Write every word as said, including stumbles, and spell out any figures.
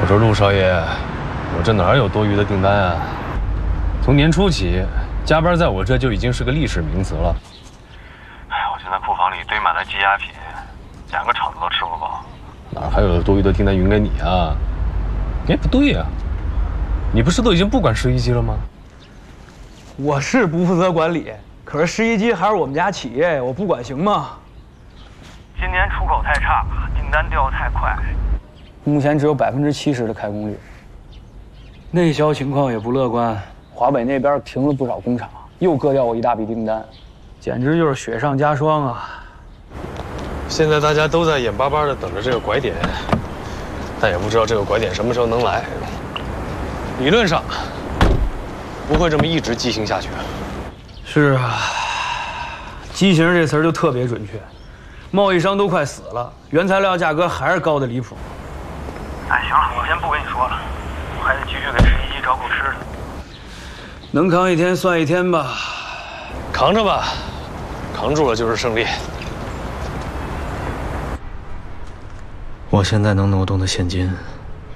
我说陆少爷，我这哪有多余的订单啊？从年初起，加班在我这就已经是个历史名词了。哎，我现在库房里堆满了积压品，两个厂子都吃不饱，哪还有多余的订单匀给你啊？哎，不对呀，你不是都已经不管十一机了吗？ 我是不负责管理，可是十一机还是我们家企业，我不管行吗？ 今年出口太差，订单掉得太快， 目前只有百分之七十的开工率，内销情况也不乐观。华北那边停了不少工厂，又割掉我一大笔订单，简直就是雪上加霜啊！ 现在大家都在眼巴巴的等着这个拐点，但也不知道这个拐点什么时候能来。理论上不会这么一直畸形下去。 是啊，畸形这词儿就特别准确。贸易商都快死了，原材料价格还是高的离谱。 哎，行了，我先不跟你说了，我还得继续给十一机找口吃的。 能扛一天算一天吧， 扛着吧，扛住了就是胜利。 我现在能挪动的现金